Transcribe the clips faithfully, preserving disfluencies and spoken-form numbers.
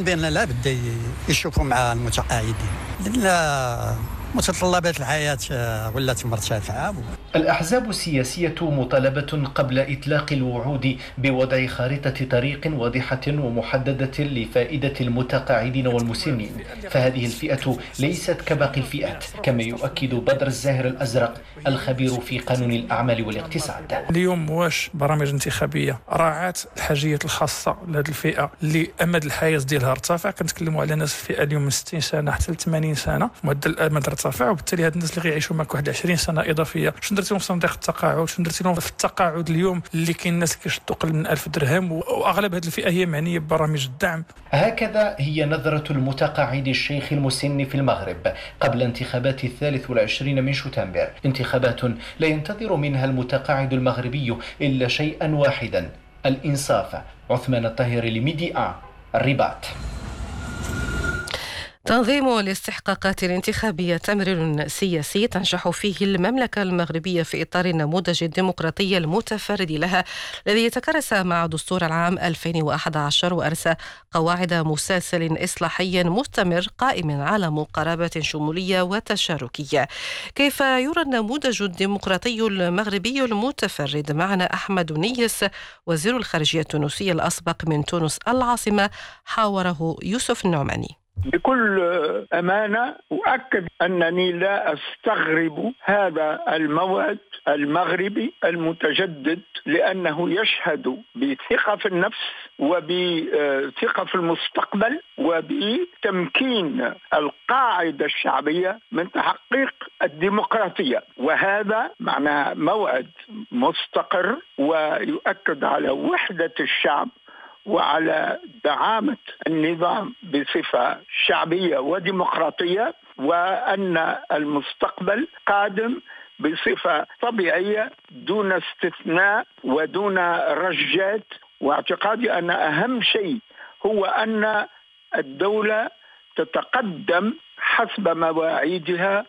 بأن لا بد يشوفوا مع المتقاعدين، لأن متطلبات الحياة ولات مرتفعة. الأحزاب السياسية مطالبة قبل إطلاق الوعود بوضع خارطة طريق واضحة ومحددة لفائدة المتقاعدين والمسنين، فهذه الفئة ليست كباقي الفئات، كما يؤكد بدر الزاهر الأزرق الخبير في قانون الأعمال والاقتصاد. اليوم واش برامج انتخابية راعت الحاجيات الخاصة لهذه الفئة اللي أمد الحياة ديالها ارتفع؟ كنتكلموا على ناس الفئة اليوم من ستين سنة حتى ل ثمانين سنة معدل الأمد ارتفع، وبالتالي هاد الناس اللي غيعيشوا معك واحد عشرين سنة إضافية، شنو درتي لهم في صندوق التقاعد؟ شنو درتي لهم في التقاعد اليوم اللي كاين الناس كيشدوا قل من ألف درهم، وأغلب هذه الفئة هي معنية ببرامج الدعم. هكذا هي نظرة المتقاعد الشيخ المسن في المغرب قبل انتخابات الثالث والعشرين من شتنبر، انتخابات لا ينتظر منها المتقاعد المغربي إلا شيئا واحدا: الإنصاف. عثمان الطاهر لميديا الرباط. تنظيم الاستحقاقات الانتخابية تمرير سياسي تنجح فيه المملكة المغربية في إطار النموذج الديمقراطي المتفرد لها الذي يتكرس مع دستور العام ألفين وأحد عشر وأرسى قواعد مسلسل إصلاحي مستمر قائم على مقاربة شمولية وتشاركية. كيف يرى النموذج الديمقراطي المغربي المتفرد؟ معنا أحمد نيس وزير الخارجية التونسي الأسبق من تونس العاصمة، حاوره يوسف النعماني. بكل أمانة أؤكد أنني لا أستغرب هذا الموعد المغربي المتجدد، لأنه يشهد بثقة في النفس وبثقة في المستقبل وبتمكين القاعدة الشعبية من تحقيق الديمقراطية، وهذا معناه موعد مستقر ويؤكد على وحدة الشعب وعلى دعامة النظام بصفة شعبية وديمقراطية، وأن المستقبل قادم بصفة طبيعية دون استثناء ودون رجات. واعتقادي أن أهم شيء هو أن الدولة تتقدم حسب مواعيدها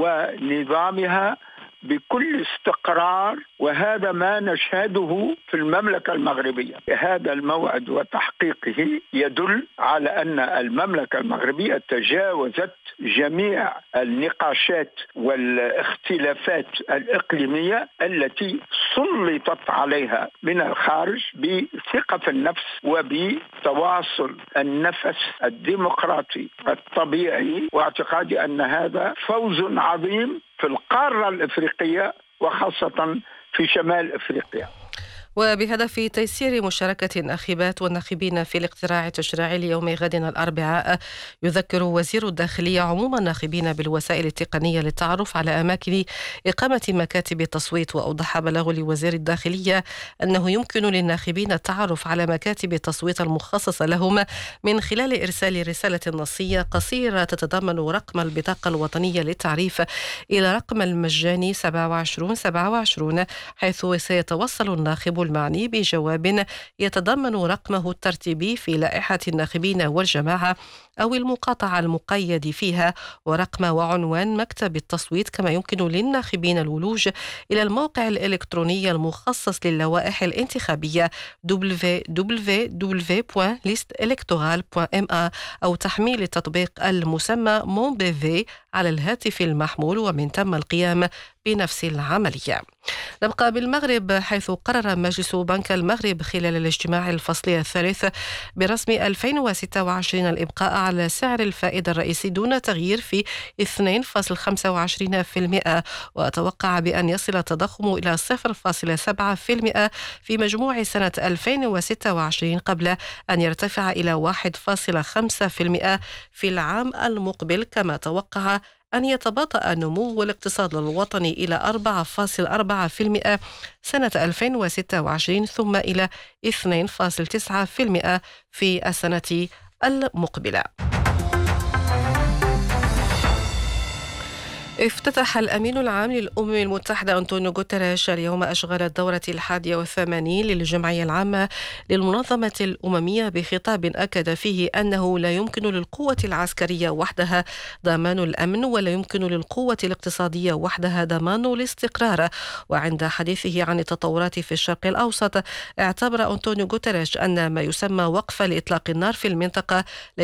ونظامها بكل استقرار، وهذا ما نشهده في المملكة المغربية. هذا الموعد وتحقيقه يدل على أن المملكة المغربية تجاوزت جميع النقاشات والاختلافات الإقليمية التي سلطت عليها من الخارج بثقة في النفس وبتواصل النفس الديمقراطي الطبيعي. واعتقادي أن هذا فوز عظيم في القارة الإفريقية وخاصة في شمال إفريقيا. وبهدف تيسير مشاركة الناخبات والناخبين في الاقتراع التشريعي ليوم غد الأربعاء، يذكر وزير الداخلية عموم الناخبين بالوسائل التقنية للتعرف على أماكن إقامة مكاتب التصويت. وأوضح بلاغ لوزير الداخلية أنه يمكن للناخبين التعرف على مكاتب التصويت المخصصة لهم من خلال إرسال رسالة نصية قصيرة تتضمن رقم البطاقة الوطنية للتعريف إلى رقم المجاني سبعة وعشرين سبعة وعشرين، حيث سيتوصل الناخب المعني بجواب يتضمن رقمه الترتيبي في لائحة الناخبين والجماعة أو المقاطعة المقيد فيها ورقم وعنوان مكتب التصويت. كما يمكن للناخبين الولوج إلى الموقع الإلكتروني المخصص للوائح الانتخابية دبليو دبليو دبليو دوت ليست إلكتورال دوت إم إيه أو تحميل التطبيق المسمى مون بي في على الهاتف المحمول، ومن تم القيام بنفس العملية. نبقى بالمغرب، حيث قرر مجلس بنك المغرب خلال الاجتماع الفصلي الثالث برسم ألفين وستة وعشرين الإبقاء على سعر الفائدة الرئيسي دون تغيير في اثنين فاصلة خمسة وعشرين بالمئة، وأتوقع بأن يصل التضخم إلى صفر فاصلة سبعة بالمئة في مجموع سنة ألفين وستة وعشرين قبل أن يرتفع إلى واحد فاصلة خمسة بالمئة في العام المقبل، كما توقع أن يتباطأ نمو الاقتصاد الوطني إلى أربعة فاصلة أربعة بالمئة سنة ألفين وستة وعشرين ثم إلى اثنين فاصلة تسعة بالمئة في السنة المقبلة. افتتح الأمين العام للأمم المتحدة أنطونيو غوتيريش اليوم أشغال الدورة الحادية والثمانين للجمعية العامة للمنظمة الأممية بخطاب أكد فيه أنه لا يمكن للقوة العسكرية وحدها ضمان الأمن ولا يمكن للقوة الاقتصادية وحدها ضمان الاستقرار. وعند حديثه عن التطورات في الشرق الأوسط، اعتبر أنطونيو غوتيريش أن ما يسمى وقف لإطلاق النار في المنطقة